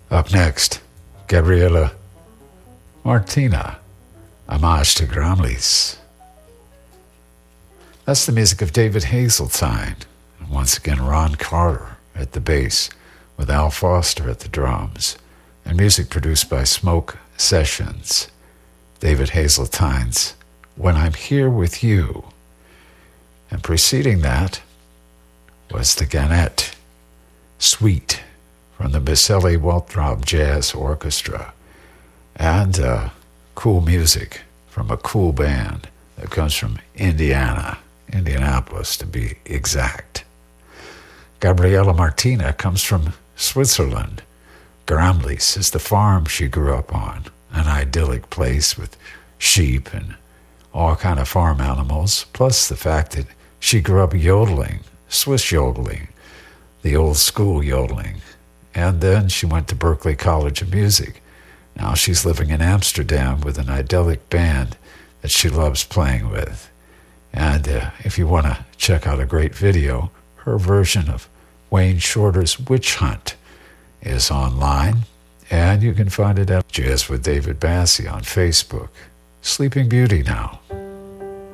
Up next, Gabriela Martina, Homage to Gramlis. That's the music of David Hazeltine. And once again, Ron Carter at the bass, with Al Foster at the drums, and music produced by Smoke Sessions. David Hazeltine's When I'm Here With You. And preceding that was the Gannett Suite from the Baselli Waltrop Jazz Orchestra. And cool music from a cool band that comes from Indianapolis to be exact. Gabriela Martina comes from Switzerland. Gramlis is the farm she grew up on, an idyllic place with sheep and all kind of farm animals, plus the fact that she grew up yodeling, Swiss yodeling, the old school yodeling. And then she went to Berklee College of Music. Now she's living in Amsterdam with an idyllic band that she loves playing with. And if you want to check out a great video, her version of Wayne Shorter's Witch Hunt is online, and you can find it at Jazz with David Bassie on Facebook. Sleeping Beauty now.